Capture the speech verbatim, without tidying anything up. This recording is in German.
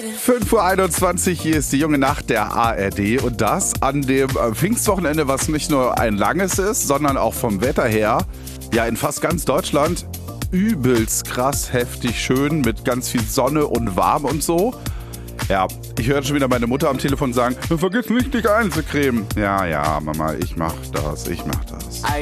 fünf Uhr einundzwanzig, hier ist die junge Nacht der A R D und das an dem Pfingstwochenende, was nicht nur ein langes ist, sondern auch vom Wetter her, ja in fast ganz Deutschland übelst krass, heftig, schön mit ganz viel Sonne und warm und so. Ja, ich hörte schon wieder meine Mutter am Telefon sagen, vergiss nicht, dich einzucremen. Ja, ja, Mama, ich mach das, ich mach das.